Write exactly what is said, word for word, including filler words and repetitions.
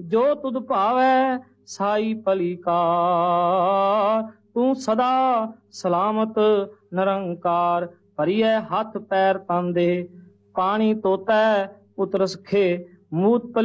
जो तुद भावै साई भली कार। तू सदा सलामत निरंकार, भरिए हथ पैर तन दे। पानी तोतै पुत्र सखे, मूत